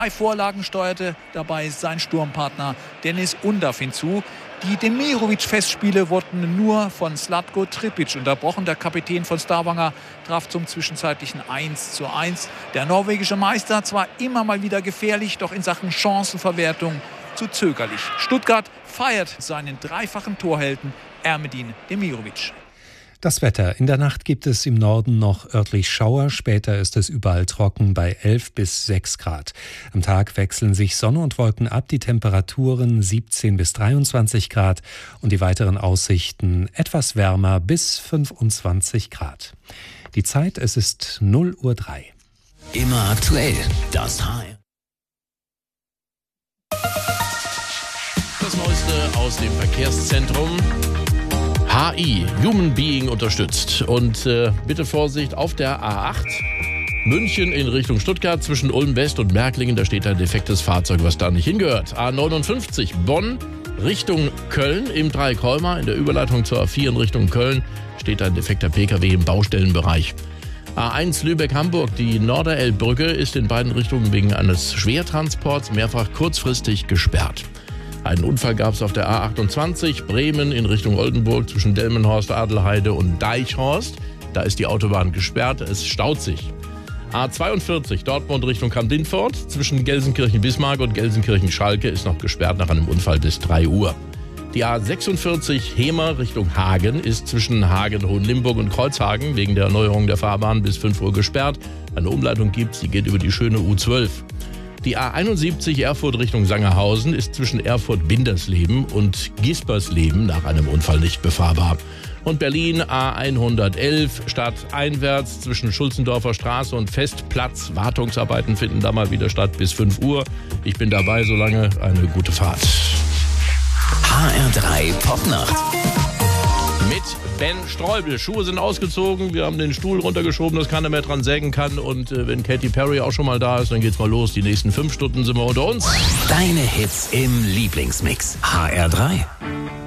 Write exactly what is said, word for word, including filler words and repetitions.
Drei Vorlagen steuerte dabei sein Sturmpartner Denis Undav hinzu. Die Demirovic-Festspiele wurden nur von Zlatko Tripic unterbrochen. Der Kapitän von Stavanger traf zum zwischenzeitlichen eins zu eins. Der norwegische Meister zwar immer mal wieder gefährlich, doch in Sachen Chancenverwertung zu zögerlich. Stuttgart feiert seinen dreifachen Torhelden Ermedin Demirovic. Das Wetter. In der Nacht gibt es im Norden noch örtlich Schauer. Später ist es überall trocken bei elf bis sechs Grad. Am Tag wechseln sich Sonne und Wolken ab. Die Temperaturen siebzehn bis dreiundzwanzig Grad und die weiteren Aussichten etwas wärmer bis fünfundzwanzig Grad. Die Zeit, es ist null Uhr drei. Immer aktuell. Das H R. Das Neueste aus dem Verkehrszentrum. H I, Human Being, unterstützt. Und äh, bitte Vorsicht auf der A acht. München in Richtung Stuttgart zwischen Ulm West und Märklingen. Da steht ein defektes Fahrzeug, was da nicht hingehört. A neunundfünfzig Bonn Richtung Köln im Dreieck-Holmer. In der Überleitung zur A vier in Richtung Köln steht ein defekter P K W im Baustellenbereich. A eins Lübeck-Hamburg. Die Norderelbbrücke ist in beiden Richtungen wegen eines Schwertransports mehrfach kurzfristig gesperrt. Einen Unfall gab es auf der A achtundzwanzig, Bremen in Richtung Oldenburg zwischen Delmenhorst, Adelheide und Deichhorst. Da ist die Autobahn gesperrt, es staut sich. A zweiundvierzig, Dortmund Richtung Kamp-Lintfort zwischen Gelsenkirchen-Bismarck und Gelsenkirchen-Schalke ist noch gesperrt nach einem Unfall bis drei Uhr. Die A sechsundvierzig, Hemer Richtung Hagen ist zwischen Hagen, Hohenlimburg und Kreuzhagen wegen der Erneuerung der Fahrbahn bis fünf Uhr gesperrt. Eine Umleitung gibt es, die geht über die schöne U zwölf. Die A einundsiebzig Erfurt Richtung Sangerhausen ist zwischen Erfurt-Bindersleben und Gispersleben nach einem Unfall nicht befahrbar. Und Berlin A hundertelf stadteinwärts zwischen Schulzendorfer Straße und Festplatz. Wartungsarbeiten finden da mal wieder statt bis fünf Uhr. Ich bin dabei, solange eine gute Fahrt. H R drei Popnacht. Mit Ben Streubel. Schuhe sind ausgezogen, wir haben den Stuhl runtergeschoben, dass keiner mehr dran sägen kann. Und äh, wenn Katy Perry auch schon mal da ist, dann geht's mal los. Die nächsten fünf Stunden sind wir unter uns. Deine Hits im Lieblingsmix. H R drei.